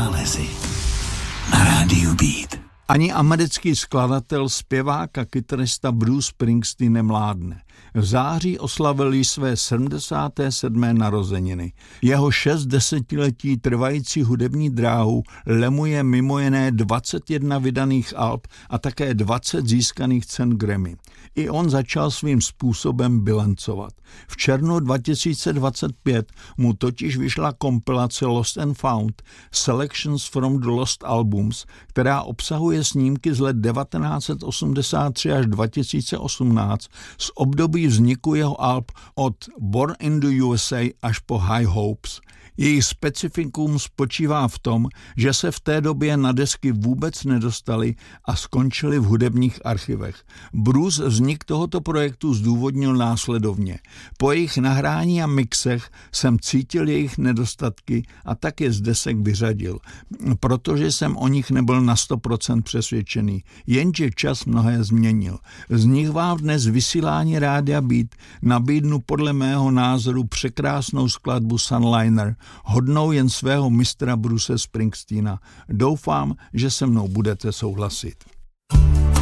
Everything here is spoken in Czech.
nálezy na rádiu Beat. Ani americký skladatel, zpěvák a kytarista Bruce Springsteen nemládne. V září oslavil své 77. narozeniny. Jeho 6 desetiletí trvající hudební dráhu lemuje mimo jiné 21 vydaných alb a také 20 získaných cen Grammy. I on začal svým způsobem bilancovat. V červnu 2025 mu totiž vyšla kompilace Lost and Found Selections from the Lost Albums, která obsahuje snímky z let 1983 až 2018 z období vzniku jeho alb od Born in the USA až po High Hopes. Jejich specifikum spočívá v tom, že se v té době na desky vůbec nedostali a skončili v hudebních archivech. Bruce vznik tohoto projektu zdůvodnil následovně. Po jejich nahrání a mixech jsem cítil jejich nedostatky a tak je z desek vyřadil, protože jsem o nich nebyl na 100% přesvědčený, jenže čas mnohé změnil. Z nich vám dnes vysílání Rádia Beat nabídnu podle mého názoru překrásnou skladbu Sunliner, hodnou jen svého mistra Bruce Springsteena. Doufám, že se mnou budete souhlasit.